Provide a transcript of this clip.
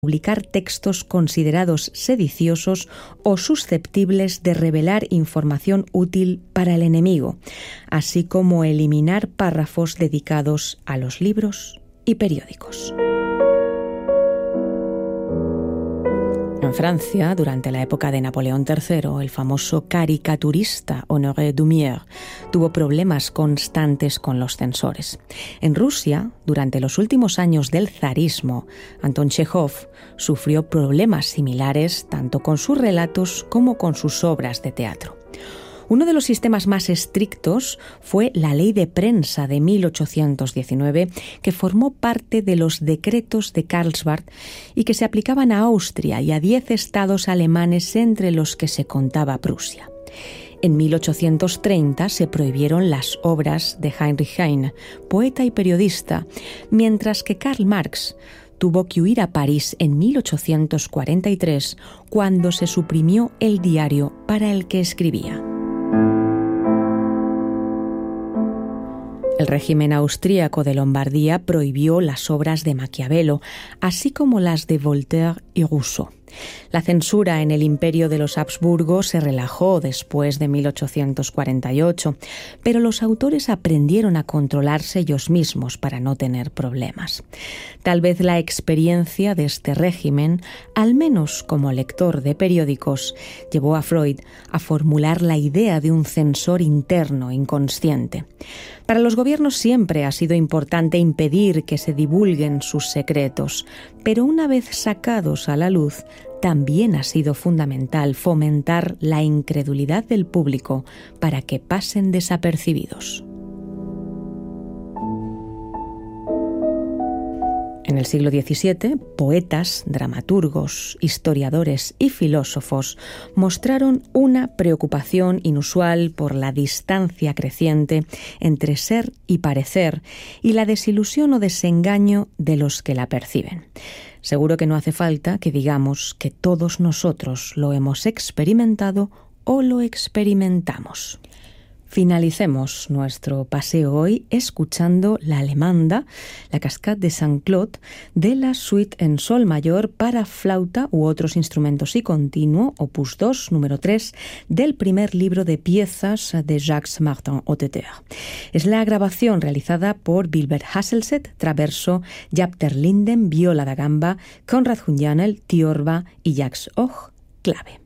publicar textos considerados sediciosos o susceptibles de revelar información útil para el enemigo, así como eliminar párrafos dedicados a los libros y periódicos. En Francia, durante la época de Napoleón III, el famoso caricaturista Honoré Daumier tuvo problemas constantes con los censores. En Rusia, durante los últimos años del zarismo, Anton Chejov sufrió problemas similares tanto con sus relatos como con sus obras de teatro. Uno de los sistemas más estrictos fue la Ley de Prensa de 1819, que formó parte de los decretos de Karlsbad y que se aplicaban a Austria y a 10 estados alemanes, entre los que se contaba Prusia. En 1830 se prohibieron las obras de Heinrich Heine, poeta y periodista, mientras que Karl Marx tuvo que huir a París en 1843, cuando se suprimió el diario para el que escribía. El régimen austríaco de Lombardía prohibió las obras de Maquiavelo, así como las de Voltaire y Rousseau. La censura en el Imperio de los Habsburgo se relajó después de 1848, pero los autores aprendieron a controlarse ellos mismos para no tener problemas. Tal vez la experiencia de este régimen, al menos como lector de periódicos, llevó a Freud a formular la idea de un censor interno inconsciente. Para los gobiernos siempre ha sido importante impedir que se divulguen sus secretos, pero una vez sacados a la luz, también ha sido fundamental fomentar la incredulidad del público para que pasen desapercibidos. En el siglo XVII, poetas, dramaturgos, historiadores y filósofos mostraron una preocupación inusual por la distancia creciente entre ser y parecer y la desilusión o desengaño de los que la perciben. Seguro que no hace falta que digamos que todos nosotros lo hemos experimentado o lo experimentamos. Finalicemos nuestro paseo hoy escuchando la alemanda, la Cascade de Saint-Claude, de la suite en sol mayor para flauta u otros instrumentos y continuo, opus 2, número 3, del primer libro de piezas de Jacques Martin Hotteter. Es la grabación realizada por Wilbert Hasselset, traverso, Jaap ter Linden, viola da gamba, Konrad Junjanel, tiorba y Jacques Och, clave.